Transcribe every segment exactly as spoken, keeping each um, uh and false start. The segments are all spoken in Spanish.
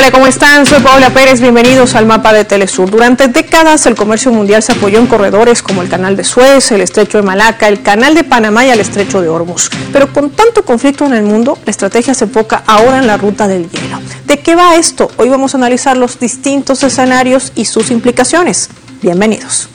Hola, ¿cómo están? Soy Paola Pérez, bienvenidos al mapa de Telesur. Durante décadas el comercio mundial se apoyó en corredores como el Canal de Suez, el Estrecho de Malaca, el Canal de Panamá y el Estrecho de Hormuz. Pero con tanto conflicto en el mundo, la estrategia se enfoca ahora en la ruta del hielo. ¿De qué va esto? Hoy vamos a analizar los distintos escenarios y sus implicaciones. Bienvenidos.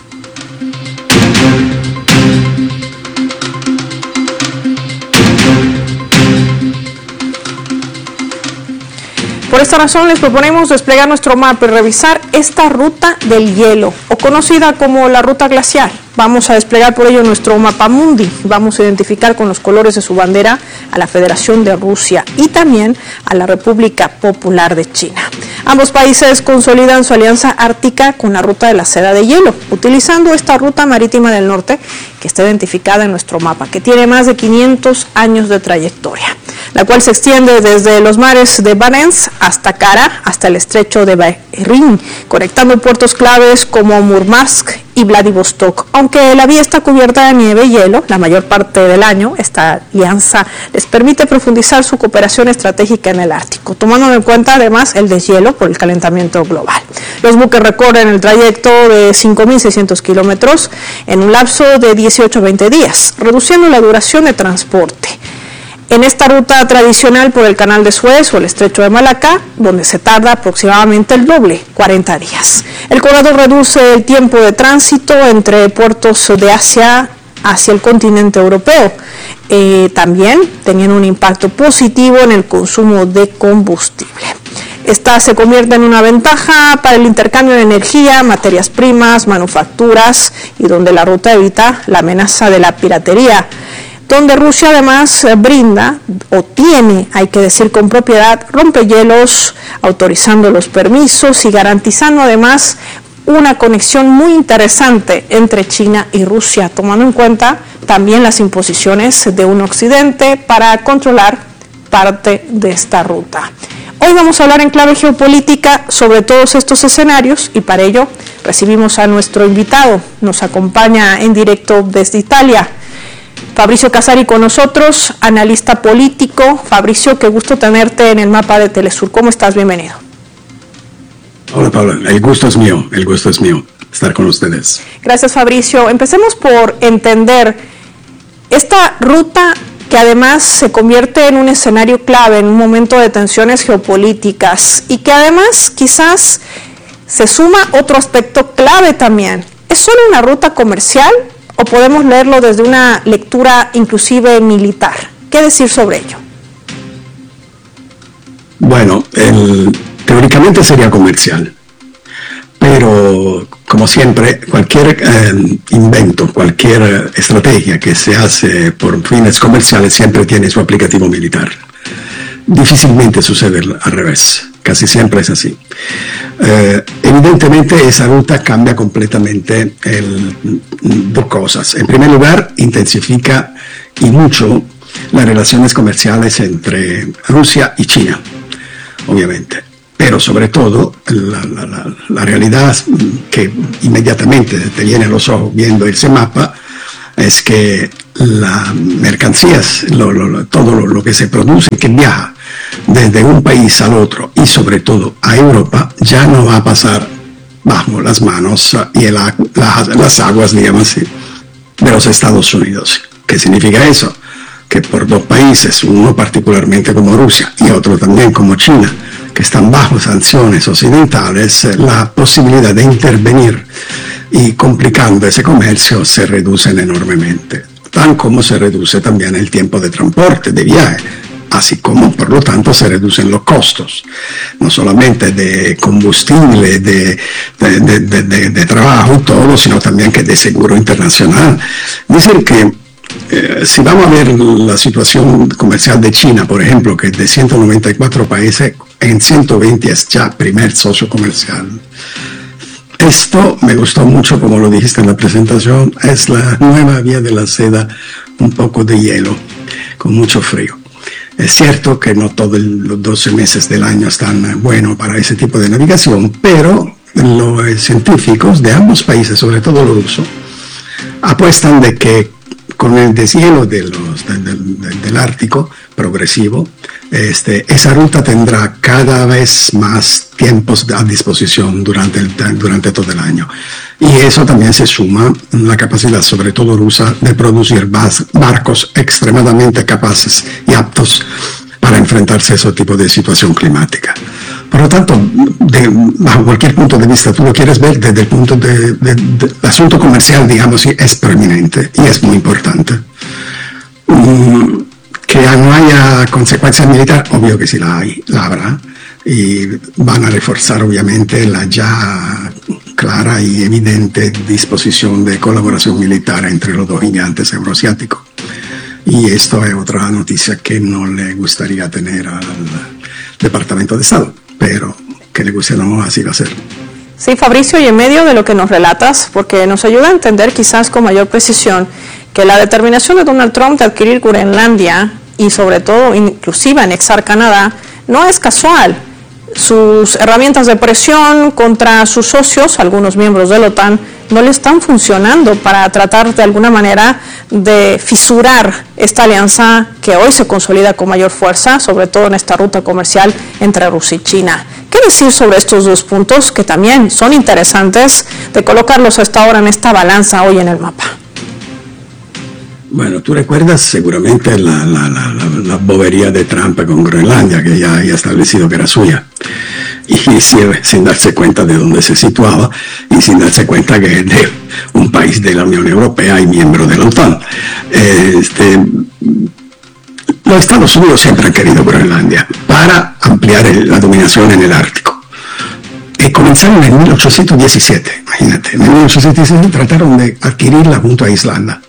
Por esta razón les proponemos desplegar nuestro mapa y revisar esta ruta del hielo, o conocida como la ruta glacial. Vamos a desplegar por ello nuestro mapa mundi. Vamos a identificar con los colores de su bandera a la Federación de Rusia y también a la República Popular de China. Ambos países consolidan su alianza ártica con la ruta de la seda de hielo, utilizando esta ruta marítima del norte que está identificada en nuestro mapa, que tiene más de quinientos años de trayectoria, la cual se extiende desde los mares de Barents hasta Kara, hasta el estrecho de Bering, conectando puertos claves como Murmansk y Vladivostok. Aunque la vía está cubierta de nieve y hielo la mayor parte del año, esta alianza les permite profundizar su cooperación estratégica en el Ártico, tomando en cuenta además el deshielo por el calentamiento global. Los buques recorren el trayecto de cinco mil seiscientos kilómetros en un lapso de dieciocho a veinte días, reduciendo la duración de transporte. En esta ruta tradicional por el Canal de Suez o el Estrecho de Malaca, donde se tarda aproximadamente el doble, cuarenta días. El corredor reduce el tiempo de tránsito entre puertos de Asia hacia el continente europeo, eh, también teniendo un impacto positivo en el consumo de combustible. Esta se convierte en una ventaja para el intercambio de energía, materias primas, manufacturas, y donde la ruta evita la amenaza de la piratería, donde Rusia además brinda o tiene, hay que decir con propiedad, rompehielos, autorizando los permisos y garantizando además una conexión muy interesante entre China y Rusia, tomando en cuenta también las imposiciones de un occidente para controlar parte de esta ruta. Hoy vamos a hablar en clave geopolítica sobre todos estos escenarios y para ello recibimos a nuestro invitado. Nos acompaña en directo desde Italia Fabrizio Casari con nosotros, analista político. Fabricio, qué gusto tenerte en el mapa de Telesur. ¿Cómo estás? Bienvenido. Hola, Paula. El gusto es mío. El gusto es mío estar con ustedes. Gracias, Fabricio. Empecemos por entender esta ruta que además se convierte en un escenario clave en un momento de tensiones geopolíticas y que además quizás se suma otro aspecto clave también. ¿Es solo una ruta comercial o podemos leerlo desde una lectura inclusive militar? ¿Qué decir sobre ello? Bueno, el, teóricamente sería comercial, pero como siempre, cualquier eh, invento, cualquier estrategia que se hace por fines comerciales siempre tiene su aplicativo militar. Difícilmente sucede al revés, casi siempre es así. Eh, evidentemente esa ruta cambia completamente el, dos cosas. En primer lugar, intensifica y mucho las relaciones comerciales entre Rusia y China, obviamente. Pero sobre todo, la, la, la, la realidad que inmediatamente te viene a los ojos viendo ese mapa es que las mercancías, lo, lo, todo lo, lo que se produce, que viaja desde un país al otro y sobre todo a Europa, ya no va a pasar bajo las manos y el, la, las aguas, digamos así, de los Estados Unidos. ¿Qué significa eso? Que por dos países, uno particularmente como Rusia y otro también como China, que están bajo sanciones occidentales, la posibilidad de intervenir y complicando ese comercio se reducen enormemente, tan como se reduce también el tiempo de transporte, de viaje, así como por lo tanto se reducen los costos, no solamente de combustible, de, de, de, de, de, de trabajo y todo, sino también que de seguro internacional. Es decir que Eh, si vamos a ver la situación comercial de China, por ejemplo, que de ciento noventa y cuatro países, en ciento veinte es ya primer socio comercial. Esto me gustó mucho, como lo dijiste en la presentación, es la nueva vía de la seda, un poco de hielo, con mucho frío. Es cierto que no todos los doce meses del año están buenos para ese tipo de navegación, pero los científicos de ambos países, sobre todo los rusos, apuestan de que con el deshielo de los, de, de, de, del Ártico progresivo, Este, esa ruta tendrá cada vez más tiempos a disposición durante, el, durante todo el año. Y eso también se suma la capacidad, sobre todo rusa, de producir bas, barcos extremadamente capaces y aptos para enfrentarse a ese tipo de situación climática. Por lo tanto, de, bajo cualquier punto de vista, tú lo quieres ver desde el punto de, de, de, de asunto comercial, digamos, es preeminente y es muy importante. Um, que no haya consecuencias militares, obvio que sí la hay, la habrá, y van a reforzar obviamente la ya clara y evidente disposición de colaboración militar entre los dos gigantes euroasiáticos. Y esto es otra noticia que no le gustaría tener al Departamento de Estado, pero que le guste no, así va a ser. Sí, Fabricio, y en medio de lo que nos relatas, porque nos ayuda a entender quizás con mayor precisión que la determinación de Donald Trump de adquirir Groenlandia y sobre todo inclusive anexar Canadá no es casual. Sus herramientas de presión contra sus socios, algunos miembros de la OTAN, no le están funcionando para tratar de alguna manera de fisurar esta alianza que hoy se consolida con mayor fuerza, sobre todo en esta ruta comercial entre Rusia y China. ¿Qué decir sobre estos dos puntos que también son interesantes de colocarlos hasta ahora en esta balanza hoy en el mapa? Bueno, tú recuerdas seguramente la, la, la, la, la bobería de Trump con Groenlandia, que ya había establecido que era suya, y sin, sin darse cuenta de dónde se situaba y sin darse cuenta que es de un país de la Unión Europea y miembro de la OTAN. Este, los Estados Unidos siempre han querido Groenlandia para ampliar el, la dominación en el Ártico. Y comenzaron en mil ochocientos diecisiete, imagínate, en mil ochocientos diecisiete trataron de adquirirla junto a Islanda.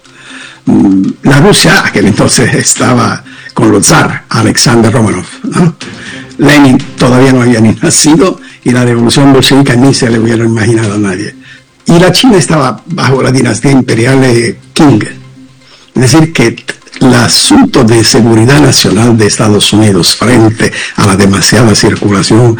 La Rusia, aquel entonces estaba con los zar, Alexander Romanov, ¿no? Lenin todavía no había ni nacido y la revolución bolchevica ni se le hubiera imaginado a nadie. Y la China estaba bajo la dinastía imperial de Qing. Es decir, que el asunto de seguridad nacional de Estados Unidos frente a la demasiada circulación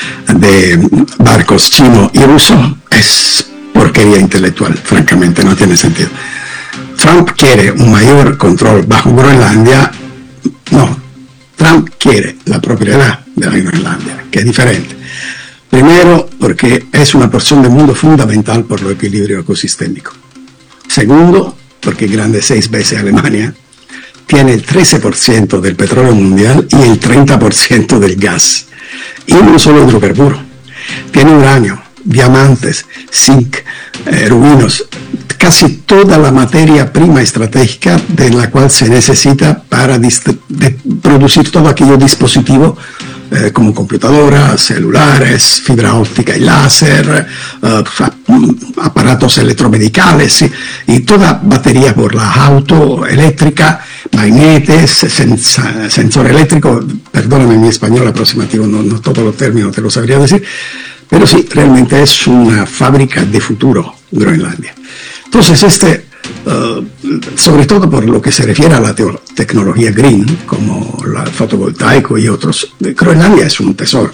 de barcos chinos y rusos es porquería intelectual, francamente, no tiene sentido. Trump quiere un mayor control bajo Groenlandia. No, Trump quiere la propiedad de la Groenlandia, que es diferente. Primero, porque es una porción del mundo fundamental por el equilibrio ecosistémico. Segundo, porque grande seis veces Alemania tiene el trece por ciento del petróleo mundial y el treinta por ciento del gas. Y no solo hidrocarburo. Tiene uranio, diamantes, zinc, eh, rubinos, casi toda la materia prima estratégica de la cual se necesita para de producir todo aquello dispositivo eh, como computadoras, celulares, fibra óptica y láser, eh, aparatos electromedicales y, y toda batería por la auto eléctrica, magnetes, sens sensor eléctrico, perdóname mi español aproximativo, no, no todos los términos te lo sabría decir, pero sí, realmente es una fábrica de futuro Groenlandia. Entonces, este, uh, sobre todo por lo que se refiere a la tecnología green, como el fotovoltaico y otros, Groenlandia es un tesoro.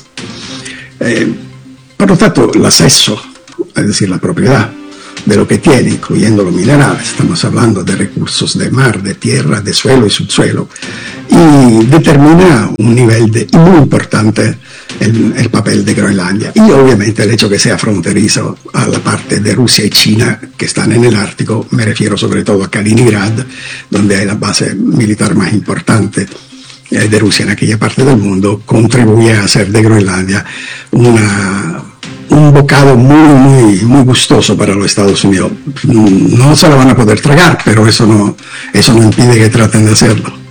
Eh, por lo tanto, el acceso, es decir, la propiedad de lo que tiene, incluyendo los minerales, estamos hablando de recursos de mar, de tierra, de suelo y subsuelo, y determina un nivel de, muy importante el, el papel de Groenlandia. Y obviamente el hecho que sea fronterizo a la parte de Rusia y China que están en el Ártico, me refiero sobre todo a Kaliningrad, donde hay la base militar más importante eh, de Rusia en aquella parte del mundo, contribuye a hacer de Groenlandia una... un bocado muy, muy, muy gustoso para los Estados Unidos. No se lo van a poder tragar, pero eso no, eso no impide que traten de hacerlo.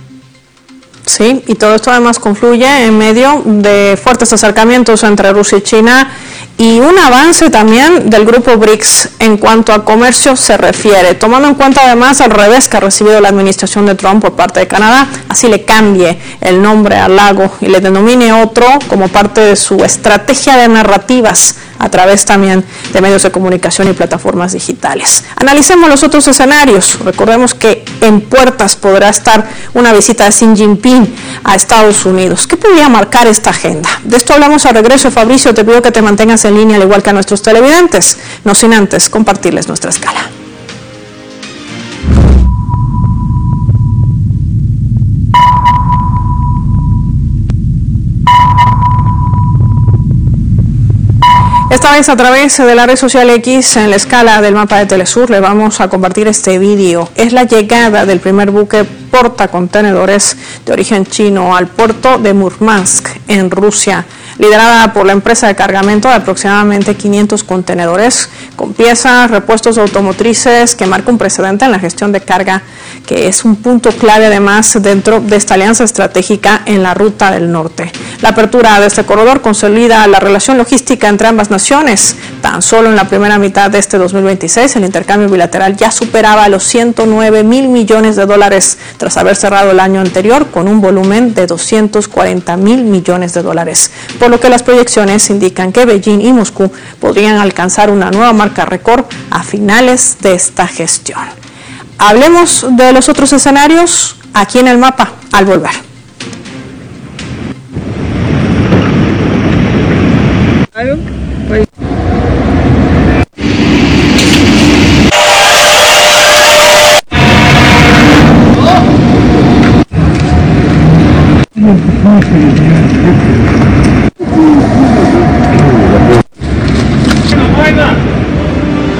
Sí, y todo esto además confluye en medio de fuertes acercamientos entre Rusia y China y un avance también del grupo BRICS en cuanto a comercio se refiere, tomando en cuenta además el revés que ha recibido la administración de Trump por parte de Canadá, así le cambie el nombre al lago y le denomine otro como parte de su estrategia de narrativas a través también de medios de comunicación y plataformas digitales. Analicemos los otros escenarios. Recordemos que en puertas podrá estar una visita de Xi Jinping a Estados Unidos. ¿Qué podría marcar esta agenda? De esto hablamos al regreso. Fabricio, te pido que te mantengas en línea al igual que a nuestros televidentes, no sin antes compartirles nuestra escala. Esta vez a través de la red social X, en la escala del mapa de Telesur, le vamos a compartir este vídeo. Es la llegada del primer buque portacontenedores de origen chino al puerto de Murmansk, en Rusia, liderada por la empresa de cargamento de aproximadamente quinientos contenedores con piezas, repuestos automotrices, que marca un precedente en la gestión de carga, que es un punto clave además dentro de esta alianza estratégica en la ruta del norte. La apertura de este corredor consolida la relación logística entre ambas naciones. Tan solo en la primera mitad de este dos mil veintiséis, el intercambio bilateral ya superaba los ciento nueve mil millones de dólares, tras haber cerrado el año anterior con un volumen de doscientos cuarenta mil millones de dólares, por lo que las proyecciones indican que Beijing y Moscú podrían alcanzar una nueva marca récord a finales de esta gestión. Hablemos de los otros escenarios aquí en el mapa al volver. Oh!